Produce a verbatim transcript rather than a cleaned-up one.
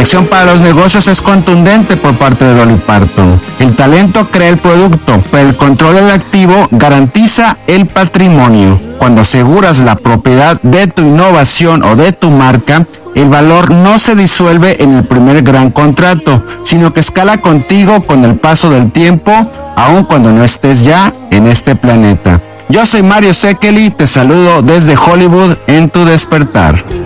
lección para los negocios es contundente por parte de Dolly Parton. El talento crea el producto, pero el control del activo garantiza el patrimonio. Cuando aseguras la propiedad de tu innovación o de tu marca, el valor no se disuelve en el primer gran contrato, sino que escala contigo con el paso del tiempo, aun cuando no estés ya en este planeta. Yo soy Mario Sekeli, te saludo desde Hollywood en tu despertar.